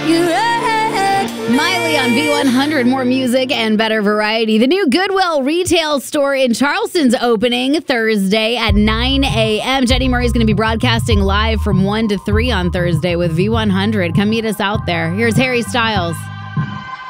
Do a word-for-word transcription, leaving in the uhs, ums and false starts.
Miley on V one hundred, more music and better variety. The new Goodwill retail store in Charleston's opening Thursday at nine a.m. Jenny Murray is going to be broadcasting live from one to three on Thursday with V one hundred. Come meet us out there. Here's Harry Styles.